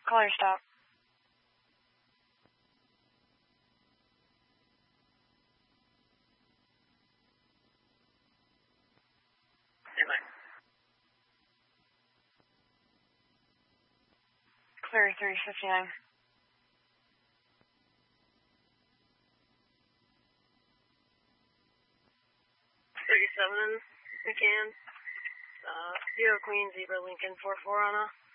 Caller stop. Clear 359. 37 McCann. Zero Queen, Zebra Lincoln 44 on a